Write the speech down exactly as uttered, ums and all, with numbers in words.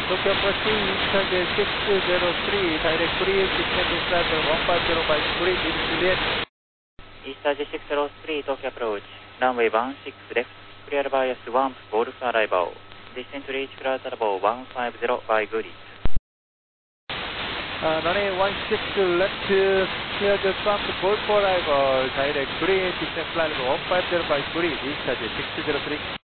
Tokyo Approach Eastern six zero three, direct free, descending flight one five zero by three, leading Juliet. Eastern six zero three, Tokyo Approach, runway one six left, clear bias one, Golf arrival. Descent to reach flight level one five zero by Goody. Uh, runway one six left, clear the front, Golf arrival, direct free, descent flight level one five zero by three, Eastern six zero three.